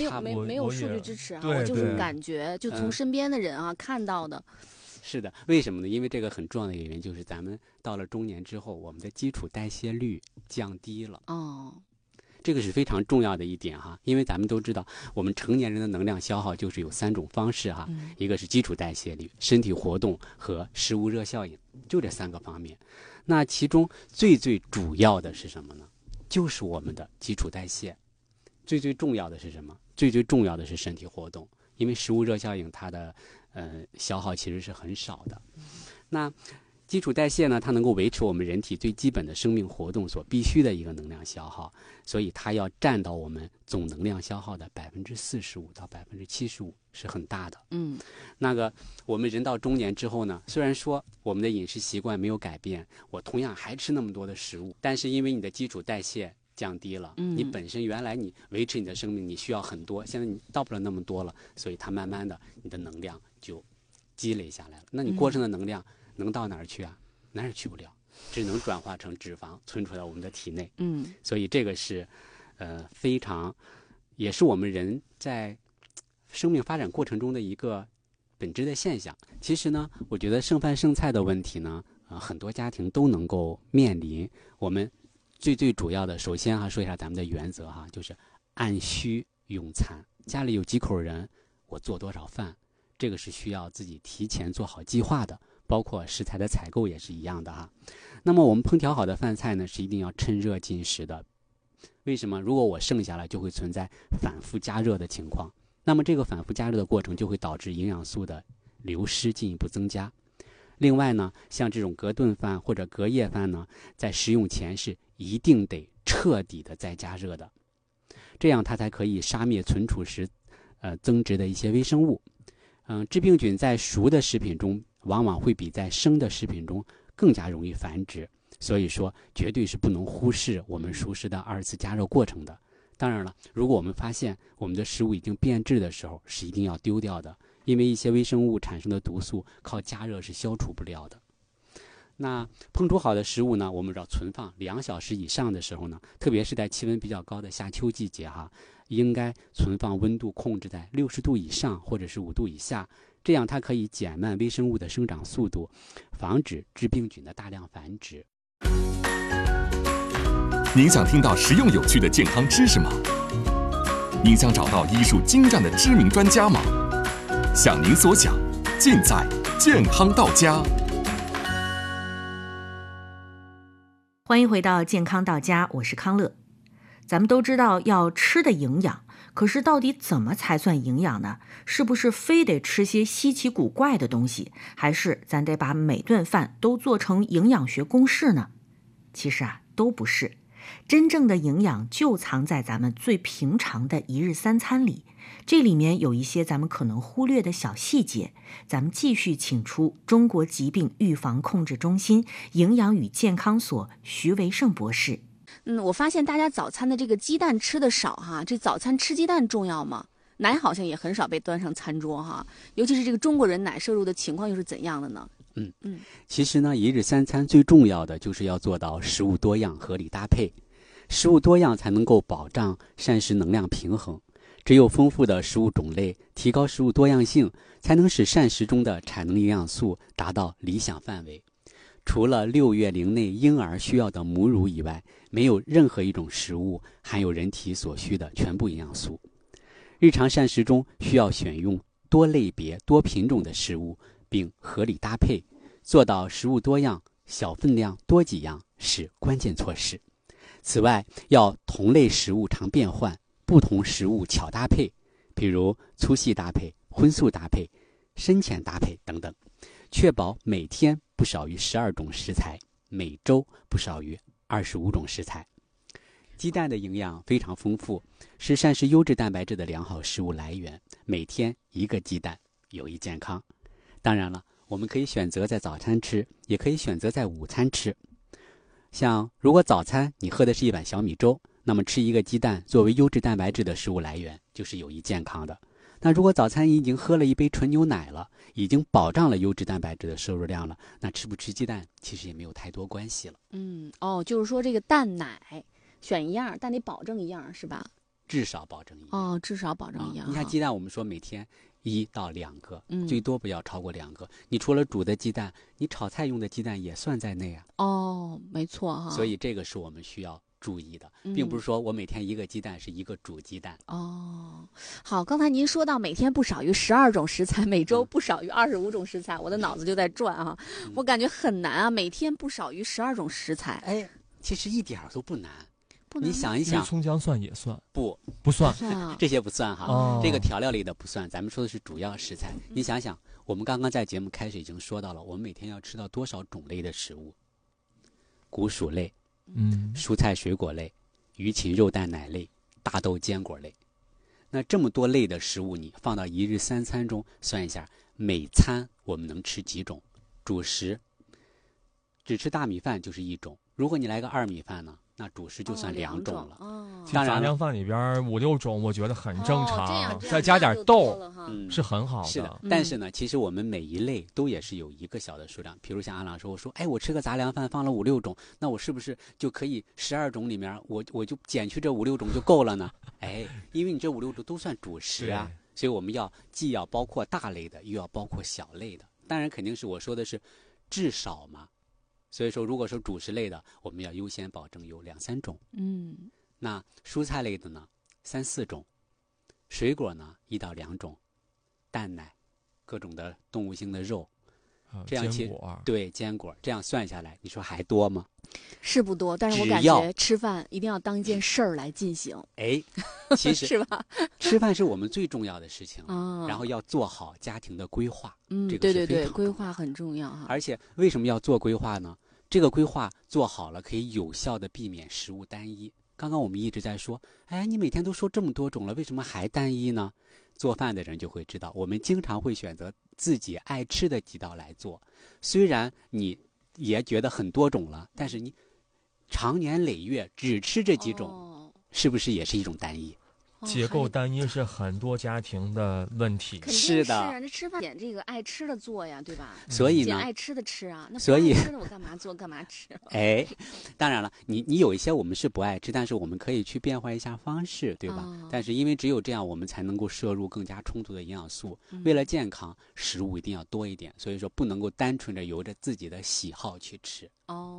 没有数据支持啊，我就是感觉，就从身边的人啊看到的。 是的，为什么呢？因为这个很重要的一个原因就是咱们到了中年之后，我们的基础代谢率降低了。这个是非常重要的一点哈，因为咱们都知道，我们成年人的能量消耗就是有3种方式哈，一个是基础代谢率、身体活动和食物热效应，就这3个方面。那其中最主要的是什么呢？就是我们的基础代谢。最重要的是什么？最重要的是身体活动，因为食物热效应它的消耗其实是很少的。那基础代谢呢，它能够维持我们人体最基本的生命活动所必须的一个能量消耗，所以它要占到我们总能量消耗的45%到75%，是很大的。那个我们人到中年之后呢，虽然说我们的饮食习惯没有改变，我同样还吃那么多的食物，但是因为你的基础代谢降低了，你本身原来你维持你的生命你需要很多，现在你到不了那么多了，所以它慢慢的你的能量就积累下来了。那你过剩的能量能到哪儿去啊？哪儿也去不了，只能转化成脂肪存储到我们的体内。所以这个是非常也是我们人在生命发展过程中的一个本质的现象。其实呢，我觉得剩饭剩菜的问题呢，很多家庭都能够面临。我们最主要的，首先说一下咱们的原则就是按需用餐。家里有几口人，我做多少饭，这个是需要自己提前做好计划的，包括食材的采购也是一样的那么我们烹调好的饭菜呢，是一定要趁热进食的。为什么？如果我剩下了，就会存在反复加热的情况，那么这个反复加热的过程就会导致营养素的流失进一步增加。另外呢，像这种隔顿饭或者隔夜饭呢，在食用前是一定得彻底的再加热的，这样它才可以杀灭存储时增殖的一些微生物。致病菌在熟的食品中往往会比在生的食品中更加容易繁殖，所以说绝对是不能忽视我们熟食的2次加热过程的。当然了，如果我们发现我们的食物已经变质的时候，是一定要丢掉的，因为一些微生物产生的毒素靠加热是消除不了的。那烹煮好的食物呢，我们要存放2小时以上的时候呢，特别是在气温比较高的夏秋季节应该存放温度控制在60度以上或者是5度以下，这样它可以减慢微生物的生长速度，防止致病菌的大量繁殖。 您想听到实用有趣的健康知识吗？您想找到医术精湛的知名专家吗？想您所想，尽在健康到家。 欢迎回到健康到家，我是康乐。咱们都知道要吃的营养，可是到底怎么才算营养呢？是不是非得吃些稀奇古怪的东西，还是咱得把每顿饭都做成营养学公式呢？其实都不是。真正的营养就藏在咱们最平常的一日3餐里，这里面有一些咱们可能忽略的小细节。咱们继续请出中国疾病预防控制中心营养与健康所徐维胜博士。 我发现大家早餐的这个鸡蛋吃的少这早餐吃鸡蛋重要吗？奶好像也很少被端上餐桌尤其是这个中国人奶摄入的情况又是怎样的呢？ 其实呢，一日3餐最重要的就是要做到食物多样合理搭配。食物多样才能够保障膳食能量平衡，只有丰富的食物种类，提高食物多样性，才能使膳食中的产能营养素达到理想范围。除了6月龄内婴儿需要的母乳以外，没有任何一种食物含有人体所需的全部营养素。日常膳食中需要选用多类别多品种的食物，并合理搭配，做到食物多样，小分量多几样是关键措施。此外，要同类食物常变换，不同食物巧搭配，比如粗细搭配、荤素搭配、深浅搭配等等，确保每天不少于12种食材，每周不少于25种食材。鸡蛋的营养非常丰富，是膳食优质蛋白质的良好食物来源，每天1个鸡蛋有益健康。当然了，我们可以选择在早餐吃，也可以选择在午餐吃。像如果早餐你喝的是一碗小米粥，那么吃1个鸡蛋作为优质蛋白质的食物来源就是有益健康的。那如果早餐已经喝了一杯纯牛奶了，已经保障了优质蛋白质的摄入量了，那吃不吃鸡蛋其实也没有太多关系了。 就是说这个蛋奶选一样，但得保证一样，是吧？ 至少保证1 哦，至少保证1样。 你看鸡蛋，我们说每天1到2个，最多不要超过2个。你除了煮的鸡蛋，你炒菜用的鸡蛋也算在内啊。 哦，没错哈。 所以这个是我们需要注意的，并不是说我每天1个鸡蛋是1个煮鸡蛋。 哦，好，刚才您说到每天不少于12种食材，每周不少于25种食材，我的脑子就在转啊。我感觉很难啊，每天不少于12种食材。 哎，其实一点都不难。你想一想， 葱姜蒜也算？ 不算， 这些不算哈。这个调料里的不算，咱们说的是主要食材。你想想，我们刚刚在节目开始已经说到了，我们每天要吃到多少种类的食物？谷薯类，蔬菜水果类，鱼禽肉蛋奶类，大豆坚果类。那这么多类的食物，你放到1日3餐中算一下，每餐我们能吃几种？主食只吃大米饭就是1种，如果你来个2米饭呢？那主食就算2种了。 当然，杂粮饭里边5、6种，我觉得很正常。再加点豆，是很好的。 是的，但是呢，其实我们每一类都也是有一个小的数量。比如像阿朗说，我说，哎，我吃个杂粮饭放了5、6种，那我是不是就可以12种里面，我就减去这5、6种就够了呢？哎，因为你这5、6种都算主食啊，所以我们既要包括大类的，又要包括小类的。当然，肯定是我说的是至少嘛。所以说，如果说主食类的，我们要优先保证有2、3种。那蔬菜类的呢，3、4种；水果呢1到2种；蛋奶，各种的动物性的肉，这样坚果，这样算下来，你说还多吗？ 是不多，但是我感觉吃饭一定要当一件事儿来进行。 哎，其实是吧？ 吃饭是我们最重要的事情，然后要做好家庭的规划。 对，规划很重要哈。 而且为什么要做规划呢？这个规划做好了，可以有效的避免食物单一。刚刚我们一直在说，哎，你每天都说这么多种了，为什么还单一呢？做饭的人就会知道，我们经常会选择自己爱吃的几道来做。虽然你也觉得很多种了，但是你长年累月只吃这几种，是不是也是一种单一？ 结构单一是很多家庭的问题。 是的， 这吃饭点这个爱吃的做呀，对吧？ 所以呢， 爱吃的吃啊，那不爱吃的我干嘛做干嘛吃？ 哎，当然了，你有一些我们是不爱吃，但是我们可以去变换一下方式，对吧？但是因为只有这样，我们才能够摄入更加充足的营养素。为了健康，食物一定要多一点，所以说不能够单纯的由着自己的喜好去吃。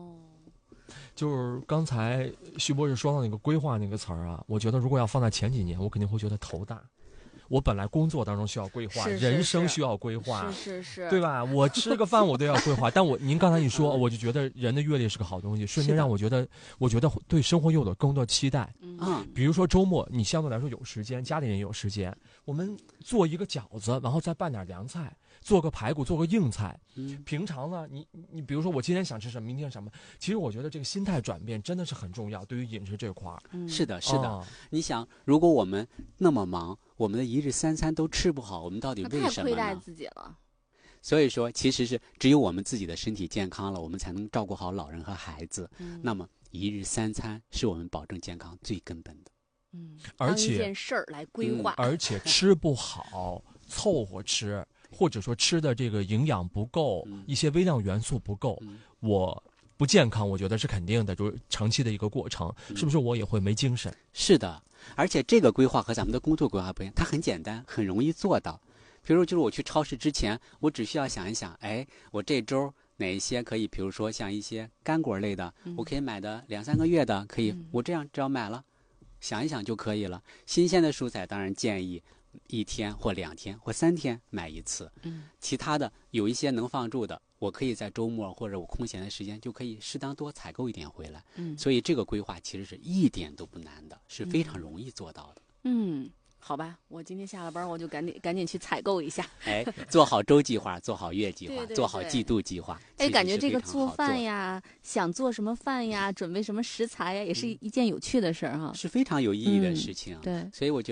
就是刚才徐博士说到那个规划那个词儿啊，我觉得如果要放在前几年，我肯定会觉得头大。我本来工作当中需要规划，人生需要规划， 是， 对吧？我吃个饭我都要规划，但您刚才一说，我就觉得人的阅历是个好东西，瞬间让我觉得对生活又有更多期待。比如说周末你相对来说有时间，家里人也有时间，我们做一个饺子，然后再拌点凉菜，做个排骨，做个硬菜。平常呢，你比如说我今天想吃什么，明天什么，其实我觉得这个心态转变真的是很重要，对于饮食这块儿。 是的。你想，如果我们那么忙，我们的1日3餐都吃不好，我们到底为什么呢？ 太亏待自己了。 所以说，其实是只有我们自己的身体健康了，我们才能照顾好老人和孩子。那么1日3餐是我们保证健康最根本的。 而且当一件事儿来规划。 而且吃不好，凑合吃，或者说吃的这个营养不够，一些微量元素不够，我不健康，我觉得是肯定的，就是长期的一个过程，是不是我也会没精神？ 是的，而且这个规划和咱们的工作规划不一样，它很简单，很容易做到。比如就是我去超市之前，我只需要想一想，哎，我这周哪一些可以，比如说像一些干果类的，我可以买的2、3个月的，可以，我这样只要买了，想一想就可以了。新鲜的蔬菜当然建议1天或2天或3天买一次，其他的有一些能放住的，我可以在周末或者我空闲的时间就可以适当多采购一点回来。所以这个规划其实是一点都不难的，是非常容易做到的。 好吧，我今天下了班我就赶紧去采购一下。 哎，做好周计划，做好月计划，做好季度计划。 哎，感觉这个做饭呀，想做什么饭呀，准备什么食材呀，也是一件有趣的事儿哈， 是非常有意义的事情。 对， 所以我觉得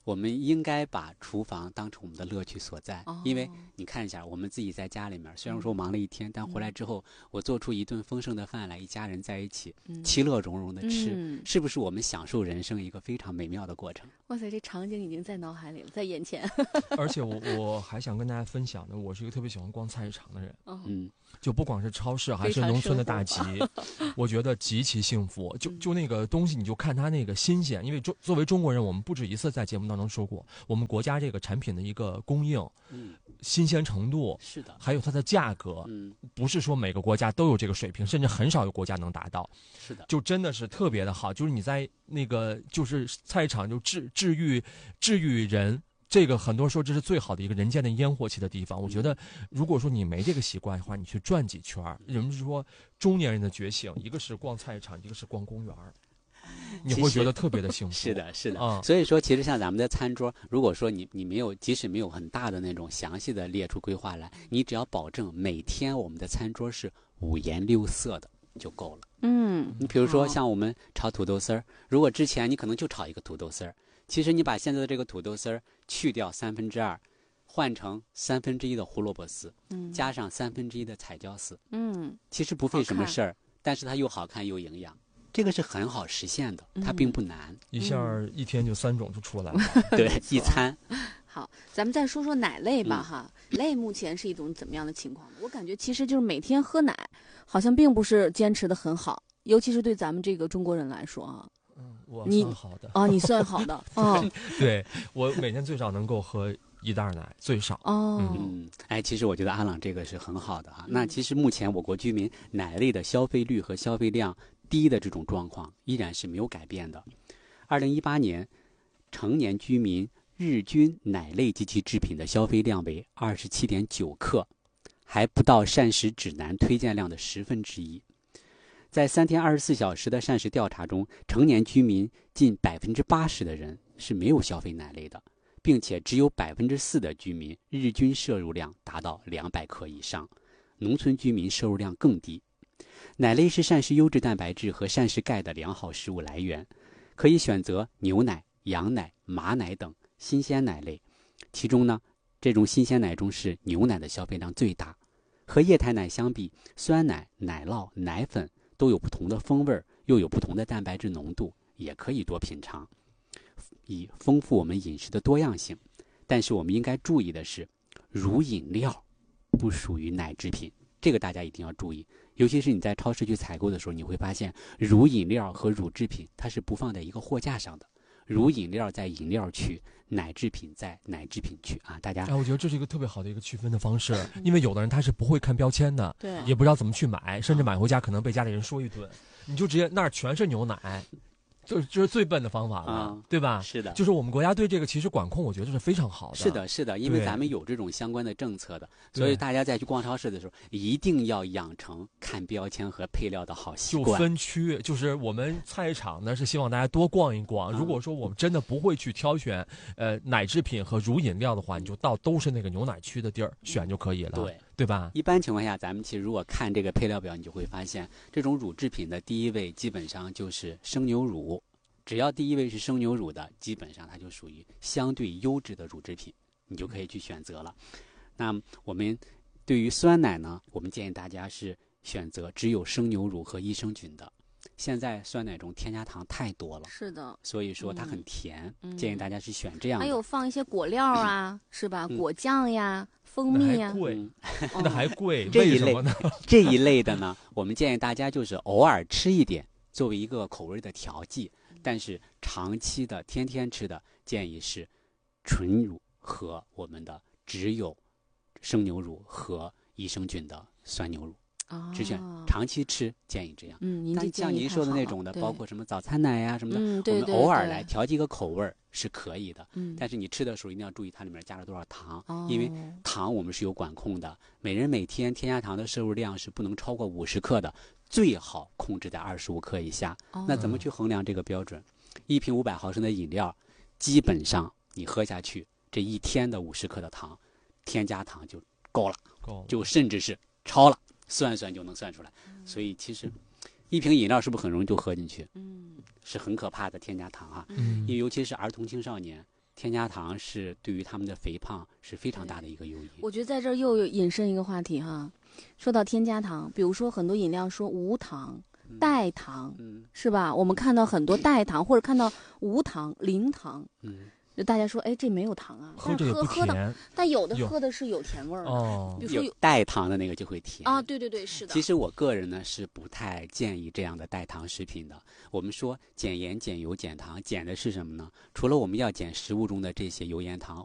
我们应该把厨房当成我们的乐趣所在，因为你看一下，我们自己在家里面，虽然说忙了一天，但回来之后，我做出一顿丰盛的饭来，一家人在一起，其乐融融的吃，是不是我们享受人生一个非常美妙的过程？ 哇塞，这场景已经在脑海里了，在眼前。 而且我还想跟大家分享的，我是一个特别喜欢逛菜市场的人，就不管是超市还是农村的大集，我觉得极其幸福。就那个东西，你就看它那个新鲜，因为作为中国人，我们不止一次在节目当中说过，我们国家这个产品的一个供应，新鲜程度是的， 还有它的价格，不是说每个国家都有这个水平，甚至很少有国家能达到。 是的， 就真的是特别的好，就是你在那个就是菜市场就治愈人。这个很多人说这是最好的一个人间的烟火气的地方。我觉得，如果说你没这个习惯的话，你去转几圈，人们说中年人的觉醒，一个是逛菜市场，一个是逛公园，你会觉得特别的幸福。 是的，是的。所以说，其实像咱们的餐桌，如果说你没有，即使没有很大的那种详细的列出规划来，你只要保证每天我们的餐桌是五颜六色的就够了。你比如说像我们炒土豆丝儿，如果之前你可能就炒一个土豆丝儿。其实你把现在的这个土豆丝儿去掉2/3，换成1/3的胡萝卜丝，加上1/3的彩椒丝，其实不费什么事儿，但是它又好看又营养，这个是很好实现的，它并不难。 一下一天就3种就出来了， 对，一餐。 好，咱们再说说奶类吧，哈，类目前是一种怎么样的情况？我感觉其实就是每天喝奶，好像并不是坚持的很好，尤其是对咱们这个中国人来说啊。 我算好的啊，你算好的对，我每天最少能够喝1袋奶，最少。 其实我觉得阿朗这个是很好的哈。那其实目前我国居民奶类的消费率和消费量低的这种状况依然是没有改变的。2018年，成年居民日均奶类及其制品的消费量为27.9克，还不到膳食指南推荐量的1/10。在3天24小时的膳食调查中，成年居民近80%的人是没有消费奶类的，并且只有4%的居民日均摄入量达到200克以上，农村居民摄入量更低。奶类是膳食优质蛋白质和膳食钙的良好食物来源，可以选择牛奶、羊奶、马奶等新鲜奶类，其中呢，这种新鲜奶中是牛奶的消费量最大。和液态奶相比，酸奶、奶酪、奶粉都有不同的风味，又有不同的蛋白质浓度，也可以多品尝，以丰富我们饮食的多样性。但是我们应该注意的是，乳饮料不属于奶制品，这个大家一定要注意。尤其是你在超市去采购的时候，你会发现乳饮料和乳制品它是不放在一个货架上的，乳饮料在饮料区，奶制品在奶制品区啊！大家， 我觉得这是一个特别好的一个区分的方式，因为有的人他是不会看标签的， 对， 也不知道怎么去买，甚至买回家可能被家里人说一顿，你就直接那儿全是牛奶。就是最笨的方法了，对吧？ 是的， 就是我们国家对这个其实管控，我觉得是非常好的。 是的，是的，因为咱们有这种相关的政策的，所以大家在去逛超市的时候，一定要养成看标签和配料的好习惯。 就分区，就是我们菜市场呢是希望大家多逛一逛。如果说我们真的不会去挑选奶制品和乳饮料的话，你就到都是那个牛奶区的地儿选就可以了。对吧？ 一般情况下，咱们其实如果看这个配料表，你就会发现，这种乳制品的第一位基本上就是生牛乳。只要第一位是生牛乳的，基本上它就属于相对优质的乳制品，你就可以去选择了。那我们对于酸奶呢，我们建议大家是选择只有生牛乳和益生菌的。现在酸奶中添加糖太多了， 是的， 所以说它很甜，建议大家是选这样的。 还有放一些果料啊，是吧？果酱呀、蜂蜜呀， 那还贵， 这一类为什么呢？ 这一类的呢，我们建议大家就是偶尔吃一点，作为一个口味的调剂。但是长期的天天吃的，建议是纯乳和我们的只有生牛乳和益生菌的酸牛乳。只选长期吃，建议这样。但像您说的那种的，包括什么早餐奶呀什么的，我们偶尔来调剂个口味是可以的。但是你吃的时候一定要注意它里面加了多少糖，因为糖我们是有管控的，每人每天添加糖的摄入量是不能超过50克的，最好控制在25克以下。那怎么去衡量这个标准？一瓶500毫升的饮料，基本上你喝下去，这一天的50克的糖，添加糖就够了，就甚至是超了。算就能算出来，所以其实一瓶饮料是不是很容易就喝进去？是很可怕的添加糖啊！因为尤其是儿童青少年， 添加糖是对于他们的肥胖是非常大的一个诱因。 我觉得在这儿又引申一个话题哈，说到添加糖，比如说很多饮料说无糖、代糖，是吧？我们看到很多代糖，或者看到无糖、零糖，就大家说，哎，这没有糖啊， 喝着也不甜， 但有的喝的是有甜味儿的，比如说有代糖的那个就会甜啊，对对对，是的。 其实我个人呢是不太建议这样的代糖食品的。我们说减盐、减油、减糖，减的是什么呢？除了我们要减食物中的这些油盐糖，